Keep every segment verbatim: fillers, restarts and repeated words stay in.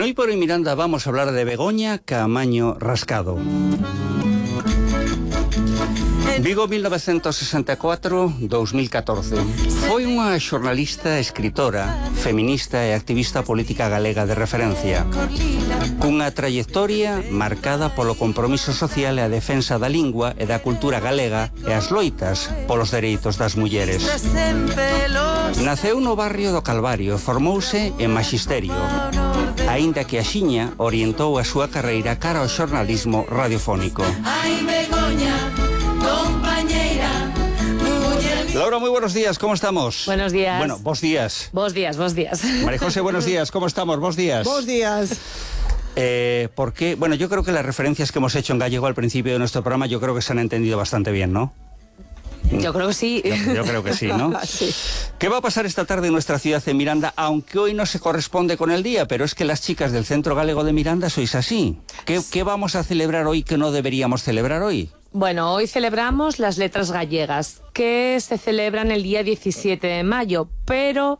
Hoy por hoy, Miranda, vamos a hablar de Begoña Caamaño Rascado. Vigo mil novecientos sesenta e catro a dos mil catorce. Foi unha xornalista, escritora, feminista e activista política galega de referencia, cunha trayectoria marcada polo compromiso social e a defensa da lingua e da cultura galega e as loitas polos dereitos das mulleres. Naceu no barrio do Calvario, formouse en maxisterio, aínda que axiña orientou a súa carreira cara ao xornalismo radiofónico. Ai, Begoña, compañeira. Laura, muy buenos días, ¿cómo estamos? Buenos días. Bueno, vos días. Vos días, vos días. María José, buenos días, ¿cómo estamos? Vos días. Vos días. Eh, porque, bueno, yo creo que las referencias que hemos hecho en gallego al principio de nuestro programa, yo creo que se han entendido bastante bien, ¿no? Yo creo que sí. Yo, yo creo que sí, ¿no? Sí. ¿Qué va a pasar esta tarde en nuestra ciudad de Miranda? Aunque hoy no se corresponde con el día, pero es que las chicas del Centro Galego de Miranda sois así. ¿Qué, qué vamos a celebrar hoy que no deberíamos celebrar hoy? Bueno, hoy celebramos las letras gallegas, que se celebran el día diecisiete de mayo, pero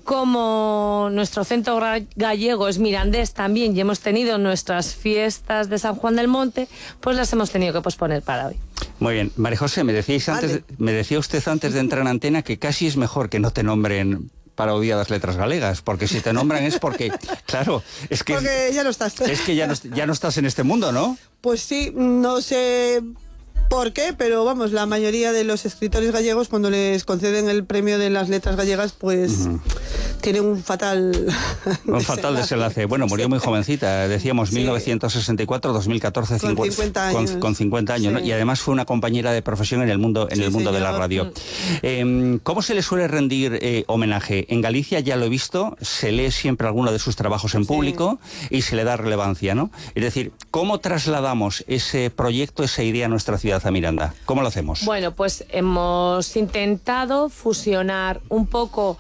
como nuestro centro gallego es mirandés también y hemos tenido nuestras fiestas de San Juan del Monte, pues las hemos tenido que posponer para hoy. Muy bien. María José, me decíais antes, Vale. me decía usted antes de entrar en antena que casi es mejor que no te nombren para o día das letras galegas, porque si te nombran es porque, claro, es que, Porque ya no estás. es que ya, no, ya no estás en este mundo, ¿no? Pues sí, no sé por qué, pero vamos, la mayoría de los escritores gallegos, cuando les conceden el premio de las letras gallegas, pues uh-huh. tienen un fatal Un fatal desenlace. Bueno, murió muy jovencita, decíamos, sí. mil novecientos sesenta y cuatro a dos mil catorce, con cincuenta años. Con, con cincuenta años, sí. ¿no? Y además fue una compañera de profesión en el mundo, en sí, el mundo de la radio. Eh, ¿Cómo se le suele rendir eh, homenaje? En Galicia, ya lo he visto, se lee siempre alguno de sus trabajos en público sí. y se le da relevancia, ¿no? Es decir, ¿cómo trasladamos ese proyecto, esa idea a nuestra ciudad, a Miranda? ¿Cómo lo hacemos? Bueno, pues hemos intentado fusionar un poco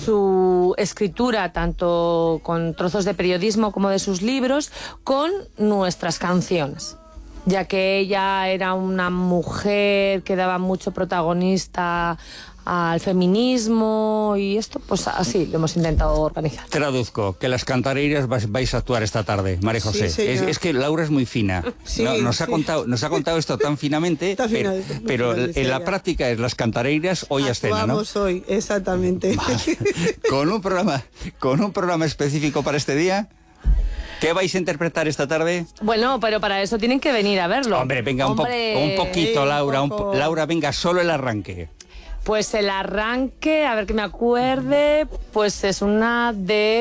su escritura, tanto con trozos de periodismo como de sus libros, con nuestras canciones, ya que ella era una mujer que daba mucho protagonista al feminismo y esto, pues así lo hemos intentado organizar. Traduzco, que las cantareiras vais a actuar esta tarde, María José. Sí, es, es que Laura es muy fina. Sí, no, nos, sí. ha contado, nos ha contado esto tan finamente, Está pero, fina, muy pero fina, en sí, la ya. práctica es las cantareiras hoy a escena, ¿no? Vamos hoy, exactamente. Vale. Con un programa, con un programa específico para este día. ¿Qué vais a interpretar esta tarde? Bueno, pero para eso tienen que venir a verlo. Hombre, venga, Hombre, un, po un poquito, un Laura. poco. Un po Laura, venga, solo el arranque. Pues el arranque, a ver que me acuerde, pues es una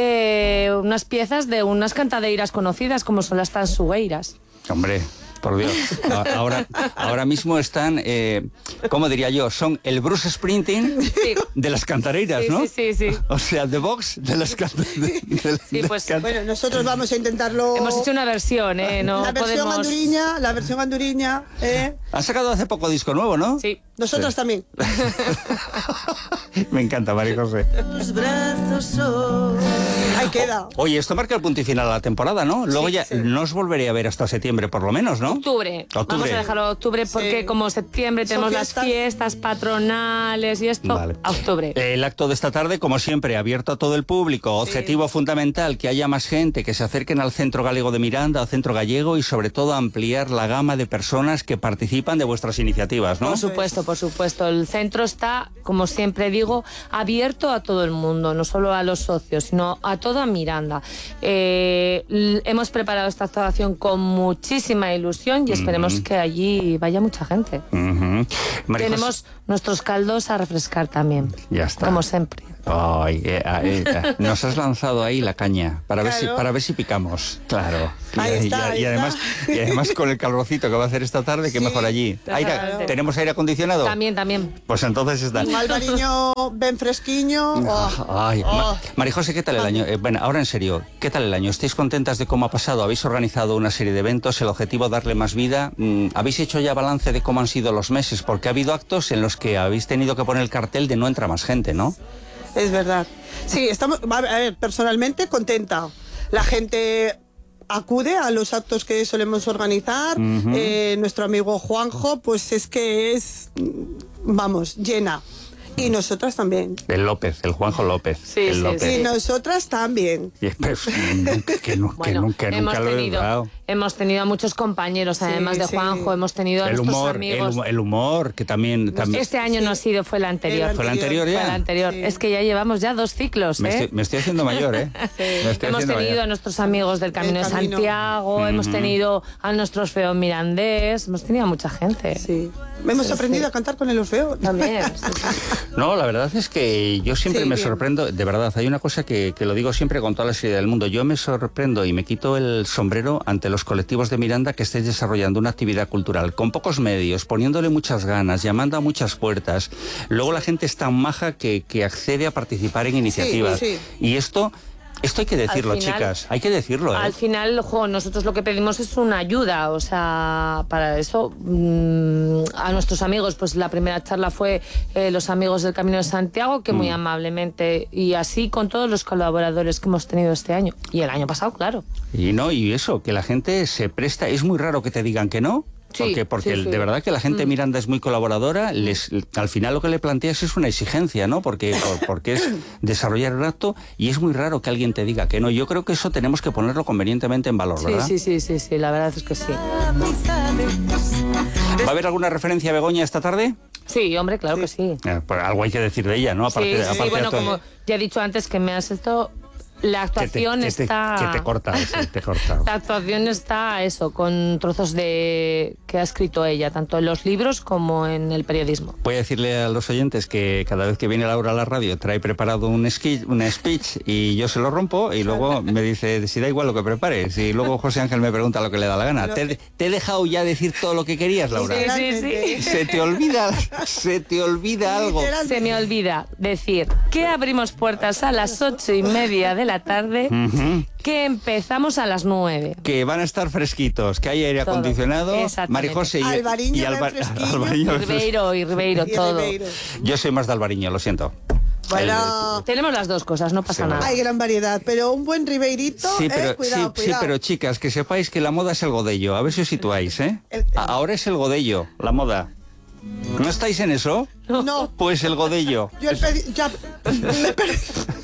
de unas piezas de unas cantadeiras conocidas como son las Tansugueiras. Hombre, por Dios. Ahora, ahora mismo están, eh, ¿cómo diría yo? Son el Bruce Springsteen sí. de las cantareiras, sí, ¿no? Sí, sí, sí. O sea, The Box de las cantareiras. Sí, pues bueno, nosotros vamos a intentarlo. Hemos hecho una versión, ¿eh? No la versión podemos... anduriña, la versión anduriña, ¿eh? Han sacado hace poco disco nuevo, ¿no? Sí. Nosotros sí. también. Me encanta, María José. Los brazos son... Ahí queda. Oye, esto marca el punto y final a la temporada, ¿no? Luego sí, ya sí. no os volveré a ver hasta septiembre, por lo menos, ¿no? Octubre. Octubre. Vamos a dejarlo octubre porque sí. como septiembre tenemos fiestas. las fiestas patronales y esto, Vale. a octubre. El acto de esta tarde, como siempre, abierto a todo el público. Objetivo sí. fundamental, que haya más gente, que se acerquen al Centro Galego de Miranda, al Centro Gallego y sobre todo ampliar la gama de personas que participan de vuestras iniciativas, ¿no? Por supuesto, por supuesto. El centro está, como siempre digo, abierto a todo el mundo, no solo a los socios, sino a toda Miranda. Eh, hemos preparado esta actuación con muchísima ilusión y esperemos uh-huh. que allí vaya mucha gente. Uh-huh. Tenemos nuestros caldos a refrescar también. Ya está. Como siempre. Ay, eh, eh, nos has lanzado ahí la caña para claro. ver si para ver si picamos, claro. Ahí y, está, y, ahí y además está. y además con el calorcito que va a hacer esta tarde, que sí, mejor allí. Aire, ¿tenemos aire acondicionado? También, también. Pues entonces está. Un albariño ben fresquiño. Oh, Ay, oh. Ma María José, ¿qué tal el año? Eh, bueno, ahora en serio, ¿qué tal el año? ¿Estáis contentas de cómo ha pasado? ¿Habéis organizado una serie de eventos? ¿El objetivo darle más vida? Mm, ¿Habéis hecho ya balance de cómo han sido los meses? Porque ha habido actos en los que habéis tenido que poner el cartel de no entra más gente, ¿no? Es verdad. Sí, estamos, a ver, personalmente contenta. La gente acude a los actos que solemos organizar. Uh-huh. eh, nuestro amigo Juanjo, pues es que es, vamos, llena. Y nosotras también. El López, el Juanjo López. Sí, el sí, López. sí. Y nosotras también. Y pues, nunca, que, nu- que Bueno, nunca, hemos nunca lo he tenido, dudado. hemos tenido a muchos compañeros, Sí, además de sí. Juanjo, hemos tenido a El nuestros humor, el, amigos. humo- el humor, que también... también Este año Sí. no ha sido, fue el anterior. El ¿Fue el anterior ya? Fue el anterior. Sí. Es que ya llevamos ya dos ciclos, me, ¿eh? estoy, me estoy haciendo mayor, ¿eh? Me estoy Hemos haciendo tenido mayor. a nuestros amigos del Camino El de Camino. Santiago, hemos tenido a nuestros feos mirandés, hemos tenido a mucha gente. Sí. Hemos Sí, aprendido sí. a cantar con el Orfeo. También. sí, sí. No, la verdad es que yo siempre Sí, me bien. sorprendo, de verdad, hay una cosa que, que lo digo siempre con toda la seriedad del mundo, yo me sorprendo y me quito el sombrero ante los colectivos de Miranda que estáis desarrollando una actividad cultural con pocos medios, poniéndole muchas ganas, llamando a muchas puertas, luego la gente es tan maja que, que accede a participar en iniciativas. sí. Y esto... Esto hay que decirlo, Al final- chicas, hay que decirlo, ¿eh? Al final, jo, nosotros lo que pedimos es una ayuda, o sea, para eso mmm, a nuestros amigos, pues la primera charla fue eh, los amigos del Camino de Santiago, que muy amablemente, y así con todos los colaboradores que hemos tenido este año, y el año pasado, claro. Y no, y eso, que la gente se presta, es muy raro que te digan que no. Sí, Porque, porque sí, el- sí. de verdad que la gente Mm. Miranda es muy colaboradora, les, al final lo que le planteas es una exigencia, ¿no? Porque, por- porque es desarrollar el acto y es muy raro que alguien te diga que no. Yo creo que eso tenemos que ponerlo convenientemente en valor, Sí, ¿verdad? sí, sí, sí, sí, la verdad es que sí. ¿Va a haber alguna referencia a Begoña esta tarde? Sí, hombre, claro que sí. Eh, pues algo hay que decir de ella, ¿no? Aparte, Sí, de- sí, aparte de bueno, todo- como ya he dicho antes que me has esto, la que te, actuación que te- está... que te corta, sí, te corta. La actuación está, eso, con trozos de que ha escrito ella, tanto en los libros como en el periodismo. Voy a decirle a los oyentes que cada vez que viene Laura a la radio trae preparado un, ski- un speech y yo se lo rompo y luego me dice si da igual lo que prepares y luego José Ángel me pregunta lo que le da la gana. ¿Te, te he dejado ya decir todo lo que querías, Laura? Sí, sí, sí. Se te olvida, se te olvida algo. Se me olvida decir que abrimos puertas a las ocho y media de la tarde, Ujú. que empezamos a las nueve. Que van a estar fresquitos, que hay aire Todo. acondicionado. Exactamente. Marijose y, Albariño y bien Alba- fresquillo. Albariño bien Ribeiro y Ribeiro, Y todo. Ribeiro. fresquillo. Yo soy más de Albariño, lo siento. Bueno, Tenemos las dos cosas, no pasa Sí, nada. hay gran variedad, pero un buen Ribeirito, Sí, eh, pero, cuidado, sí, sí, cuidado. pero chicas, que sepáis que la moda es el godello. A ver si os situáis, ¿eh? El- el- A- Ahora es el godello, la moda. ¿No estáis en eso? No, Pues el godello. yo el pedi- ya me perdí.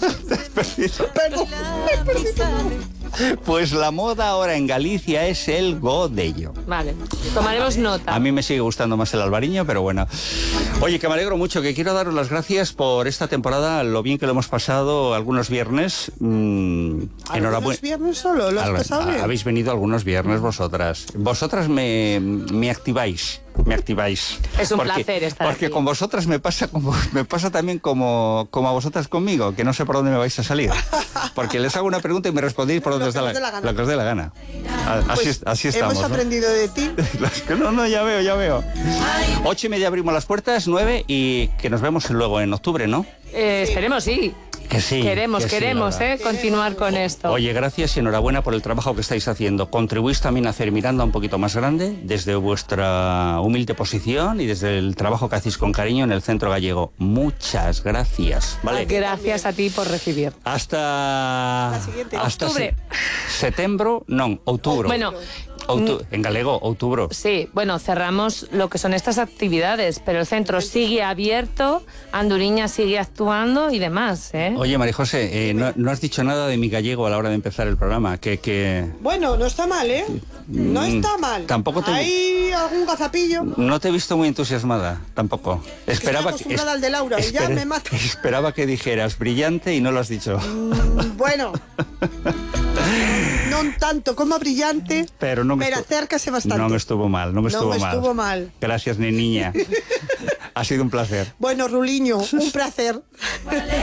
Perdón, me perdí. Pues la moda ahora en Galicia es el godello. Vale, tomaremos nota. A mí me sigue gustando más el albariño, pero bueno. Oye, que me alegro mucho, que quiero daros las gracias por esta temporada, lo bien que lo hemos pasado algunos viernes. Mm, enhorabuena. ¿Algunos viernes solo? ¿Lo has Algo- pasado bien? Habéis venido algunos viernes vosotras. Vosotras me, me activáis. Me activáis. Es un Porque- placer estar Porque aquí. con vosotras me pasa como me pasa también como, como a vosotras conmigo, que no sé por dónde me vais a salir. Porque les hago una pregunta y me respondéis por donde Lo os da que la, os dé la gana. lo que os dé la gana. A- Así, Pues así estamos. hemos ¿no? aprendido de ti. Las que no, no, ya veo, ya veo. Ocho y media abrimos las puertas, nueve, y que nos vemos luego en octubre, ¿no? Eh, esperemos, sí. Que sí. Queremos, que sí, queremos, Laura. eh, continuar con esto. Oye, gracias y enhorabuena por el trabajo que estáis haciendo. Contribuís también a hacer Miranda un poquito más grande desde vuestra humilde posición y desde el trabajo que hacéis con cariño en el Centro Gallego. Muchas gracias. ¿Vale? Gracias a ti por recibir. Hasta... La siguiente. Hasta Octubre. se- setembro, no, outubro. Bueno, Outu- en galego, outubro. sí, bueno, cerramos lo que son estas actividades, pero el centro sigue abierto, Anduriña sigue actuando y demás, ¿eh? Oye, Marijose, eh, no, no has dicho nada de mi gallego a la hora de empezar el programa. Que, que Bueno, no está mal, ¿eh? No Mm, está mal. tampoco te- Hay algún gazapillo. no te he visto muy entusiasmada, tampoco. Esperaba estoy acostumbrada al de Laura y ya me mata. Esperaba que dijeras brillante y no lo has dicho. Mm, Bueno, no tanto como brillante, Pero no me pero estu- acércase bastante. No me estuvo mal, no me No estuvo me mal. estuvo mal. Gracias, ni niña. Ha sido un placer. Bueno, Ruliño, un placer.